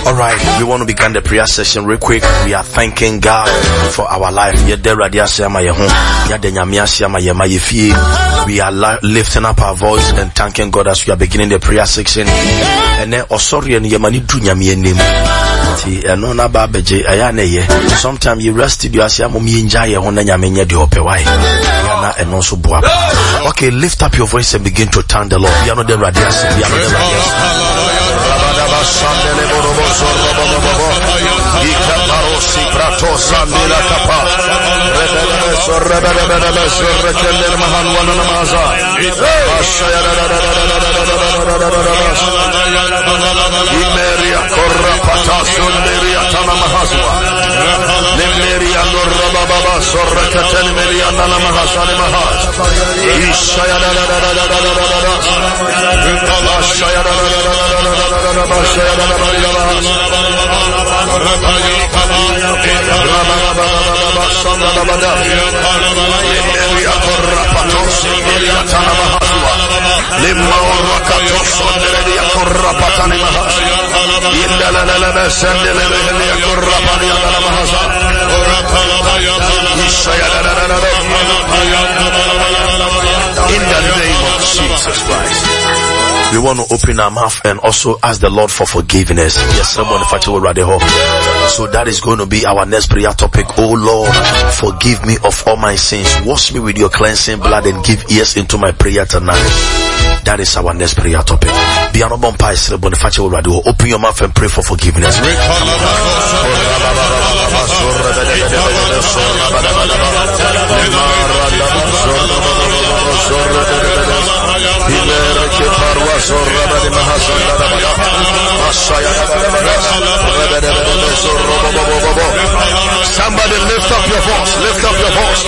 All right, we want to begin the prayer session real quick. We are thanking God for our life. We are lifting up our voice and thanking God as we are beginning the prayer section. And then sometimes you rest you okay, lift up your voice and begin to thank the Lord. We are not the radius. We are not the radius. In the name of Jesus Christ, we want to open our mouth and also ask the Lord for forgiveness. Yes, someone so that is going to be our next prayer topic. Oh Lord, forgive me of all my sins. Wash me with your cleansing blood and give ears into my prayer tonight. That is our next prayer topic. Open your mouth and pray for forgiveness. Somebody lift up your voice. Lift up your voice.